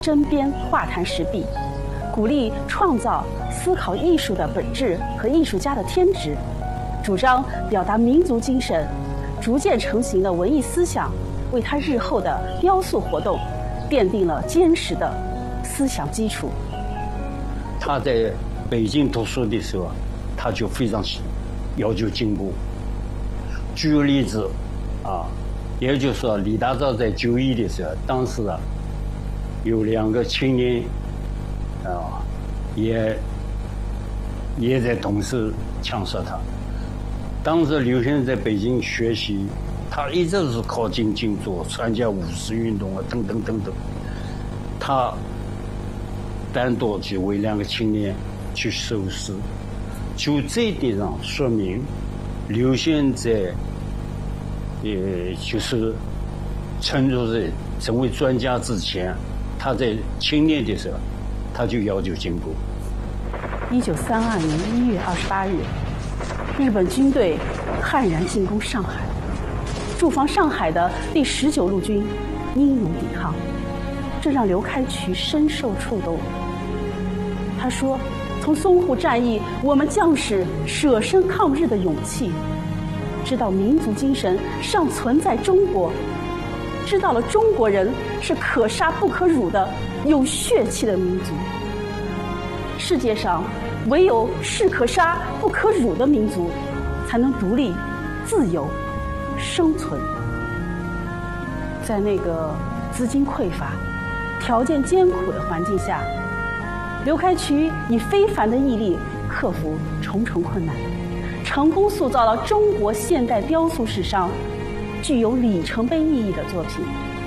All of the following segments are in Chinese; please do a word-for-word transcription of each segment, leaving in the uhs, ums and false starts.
针砭画坛实弊，鼓励创造、思考艺术的本质和艺术家的天职，主张表达民族精神，逐渐成型的文艺思想，为他日后的雕塑活动奠定了坚实的思想基础。 他在北京读书的时候，他就非常要求进步。举个例子，啊，也就是说，李大钊在就医的时候，当时啊，有两个青年，啊，也也在同时枪杀他。当时刘先生在北京学习，他一直是考进京做，参加五四运动啊，等等等等。他单独去为两个青年去收尸，就这一点上说明，刘先生在，也就是成熟在成为专家之前，他在青年的时候，他就要求进步。 一九三二年一月二十八日，日本军队悍然进攻上海，驻防上海的第十九路军英勇抵抗，这让刘开渠深受触动。他说，从淞沪战役，我们将士舍身抗日的勇气，知道民族精神尚存在中国，知道了中国人是可杀不可辱的有血气的民族。世界上唯有士可杀不可辱的民族，才能独立、自由、生存。在那个资金匮乏、条件艰苦的环境下，刘开渠以非凡的毅力克服重重困难，成功塑造了中国现代雕塑史上具有里程碑意义的作品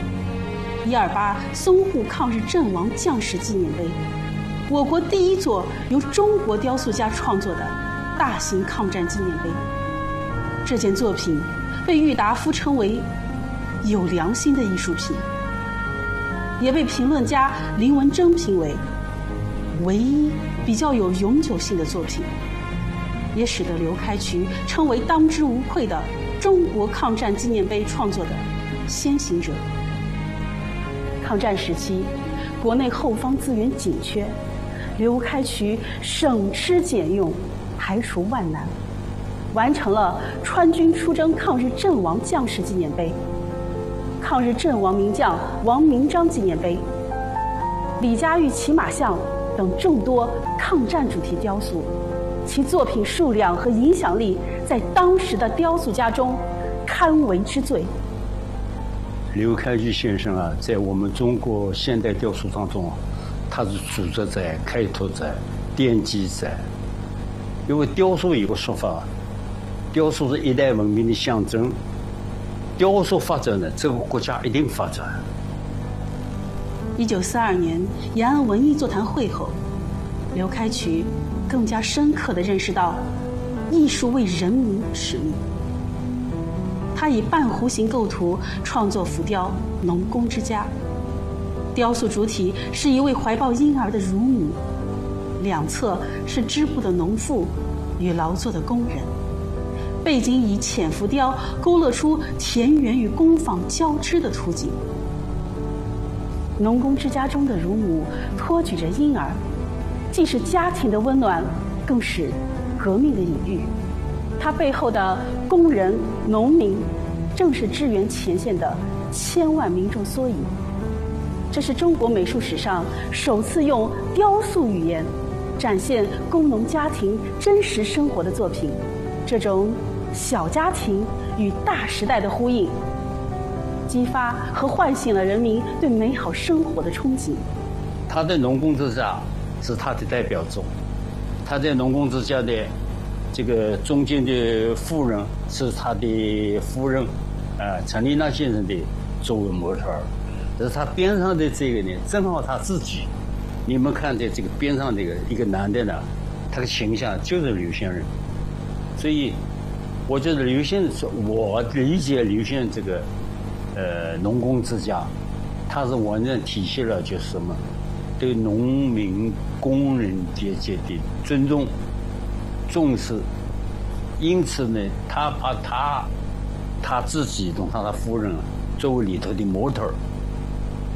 ——一二八淞沪抗日阵亡将士纪念碑，我国第一座由中国雕塑家创作的大型抗战纪念碑。这件作品被郁达夫称为有良心的艺术品，也被评论家林文征评为唯一比较有永久性的作品，也使得刘开渠称为当之无愧的中国抗战纪念碑创作的先行者。抗战时期，国内后方资源紧缺，刘开渠省吃俭用，排除万难，完成了川军出征抗日阵亡将士纪念碑、抗日阵亡名将王明章纪念碑、李家峪骑马像等众多抗战主题雕塑，其作品数量和影响力在当时的雕塑家中堪为之最。 刘开渠先生啊，在我们中国现代雕塑当中，他是组织者、开拓者、奠基者。因为雕塑有个说法，雕塑是一代文明的象征，雕塑发展呢，这个国家一定发展。 一九四二年延安文艺座谈会后，刘开渠更加深刻地认识到艺术为人民使命。他以半弧形构图创作浮雕《农工之家》，雕塑主体是一位怀抱婴儿的乳母，两侧是织布的农妇与劳作的工人，背景以浅浮雕勾勒出田园与工坊交织的图景。农工之家中的乳母托举着婴儿，既是家庭的温暖，更是革命的隐喻。它背后的工人、农民，正是支援前线的千万民众缩影。这是中国美术史上首次用雕塑语言展现工农家庭真实生活的作品。这种小家庭与大时代的呼应，激发和唤醒了人民对美好生活的憧憬。 他的农工之家是他的代表作，他在农工之家的这个中间的夫人是他的夫人，呃，陈丽娜先生的作为模特儿。但是他边上的这个呢，正好他自己。你们看的这个边上这个一个男的呢，他的形象就是刘先生。所以，我觉得刘先生，我理解刘先生这个。呃，农工之家，它是完全体现了就是什么，对农民工人阶级的尊重、重视。因此呢，他把他他自己同他的夫人作为里头的模特儿，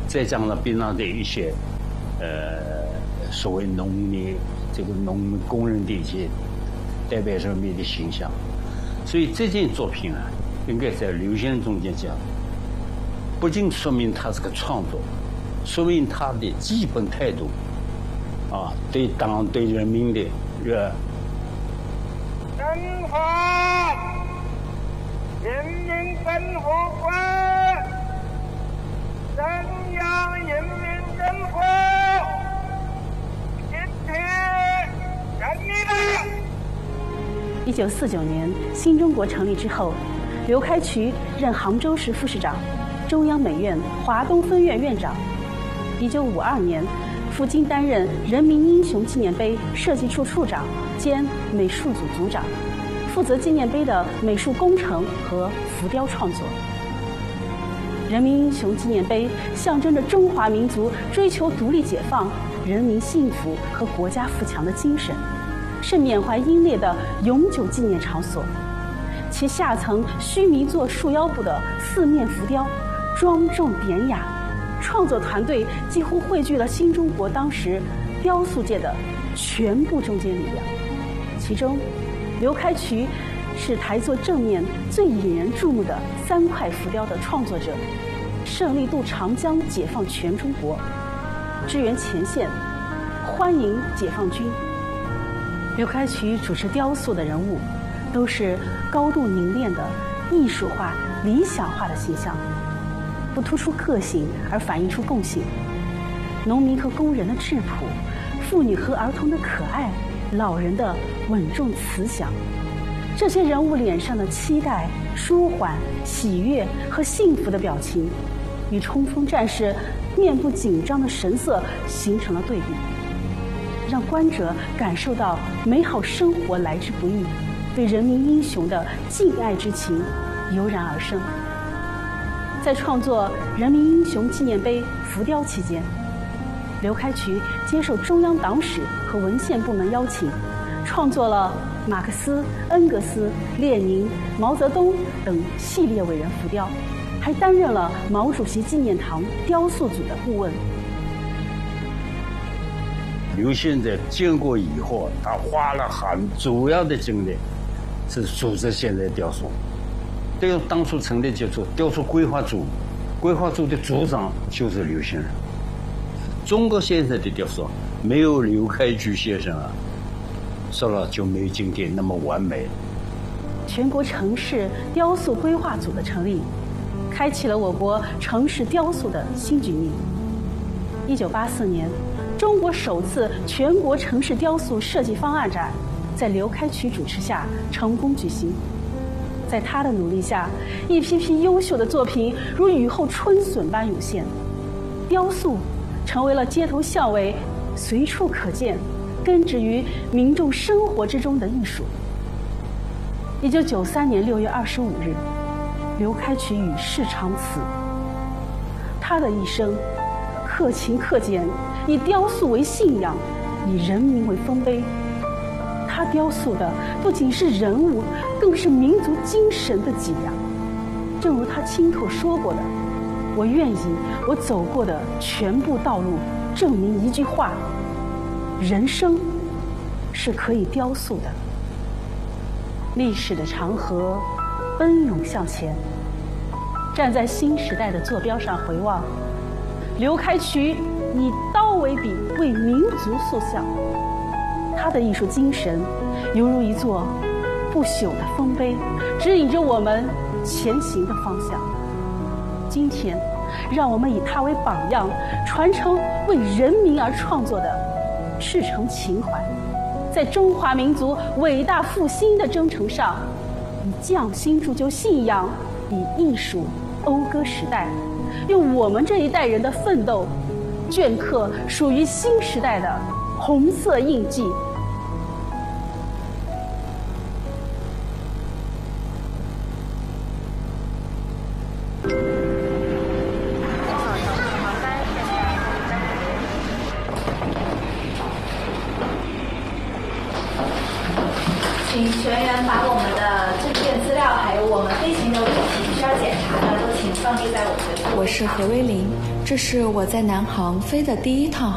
再加上边上的一些呃所谓农民这个农民工人的一些代表人民的形象，所以这件作品啊，应该在刘先生中间讲，不仅说明他是个创作，说明他的基本态度啊，对党对人民的热。 中华人民共和国中央人民政府集体人民的。 一九四九年，新中国成立之后，刘开渠任杭州市副市长、中央美院华东分院院长。一九五二年，赴京担任人民英雄纪念碑设计处处长兼美术组组长，负责纪念碑的美术工程和浮雕创作。人民英雄纪念碑象征着中华民族追求独立解放、人民幸福和国家富强的精神，是缅怀英烈的永久纪念场所。其下层须弥座束腰部的四面浮雕庄重典雅，创作团队几乎汇聚了新中国当时雕塑界的全部中坚力量。其中，刘开渠是台座正面最引人注目的三块浮雕的创作者，胜利渡长江，解放全中国，支援前线，欢迎解放军。刘开渠主持雕塑的人物，都是高度凝练的艺术化、理想化的形象，不突出个性而反映出共性。农民和工人的质朴，妇女和儿童的可爱，老人的稳重慈祥，这些人物脸上的期待、舒缓、喜悦和幸福的表情，与冲锋战士面部紧张的神色形成了对比，让观者感受到美好生活来之不易，对人民英雄的敬爱之情油然而生。在创作人民英雄纪念碑浮雕期间，刘开渠接受中央党史和文献部门邀请，创作了马克思、恩格斯、列宁、毛泽东等系列伟人浮雕，还担任了毛主席纪念堂雕塑组的顾问。 刘先生建国以后，他花了很主要的精力是组织现在雕塑。这个当初成立叫做雕塑规划组，规划组的组长就是刘先生。中国现在的雕塑没有刘开渠先生啊，说了就没有今天那么完美。 全国城市雕塑规划组的成立，开启了我国城市雕塑的新局面。一九八四年，中国首次全国城市雕塑设计方案展在刘开渠主持下成功举行。在他的努力下，一批批优秀的作品如雨后春笋般涌现，雕塑成为了街头巷尾随处可见、根植于民众生活之中的艺术。一九九三年六月二十五日，刘开渠与世长辞。他的一生克勤克俭，以雕塑为信仰，以人民为丰碑。他雕塑的不仅是人物，更是民族精神的脊梁。正如他亲口说过的，我愿以我走过的全部道路证明一句话：人生是可以雕塑的。历史的长河奔涌向前，站在新时代的坐标上回望，刘开渠以刀为笔，为民族塑像。他的艺术精神犹如一座不朽的丰碑，指引着我们前行的方向。今天，让我们以他为榜样，传承为人民而创作的赤诚情怀，在中华民族伟大复兴的征程上，以匠心铸就信仰，以艺术讴歌时代，用我们这一代人的奋斗，镌刻属于新时代的红色印记。 请全员把我们的证件资料，还有我们飞行的物品需要检查的，都请放置在我们的。 我是何威林， 这是我在南航飞的第一趟